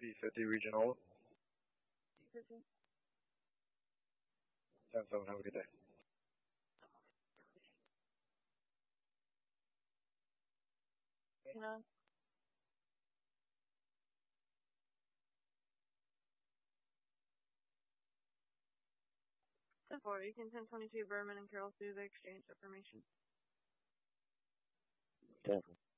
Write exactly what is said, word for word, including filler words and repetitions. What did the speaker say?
B fifty regional. ten seven, have a good day. No. ten four, you can ten twenty-two Berman and Carroll through the exchange information. ten four.